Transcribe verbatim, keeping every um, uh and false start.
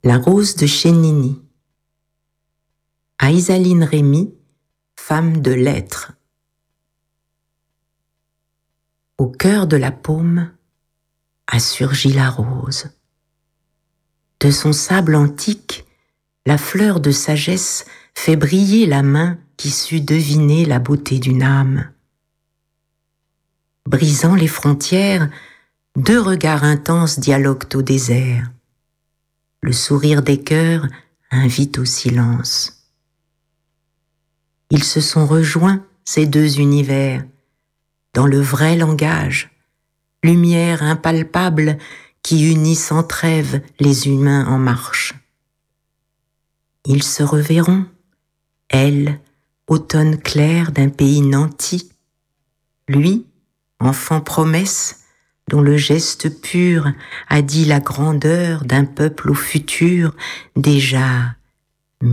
La rose de Chénini. À Isaline Rémy, femme de lettres. Au cœur de la paume a surgi la rose. De son sable antique, la fleur de sagesse fait briller la main qui sut deviner la beauté d'une âme. Brisant les frontières, deux regards intenses dialoguent au désert. Le sourire des cœurs invite au silence. Ils se sont rejoints, ces deux univers, dans le vrai langage, lumière impalpable qui unit sans trêve les humains en marche. Ils se reverront, elle, automne clair d'un pays nanti, lui, enfant promesse, dont le geste pur a dit la grandeur d'un peuple au futur déjà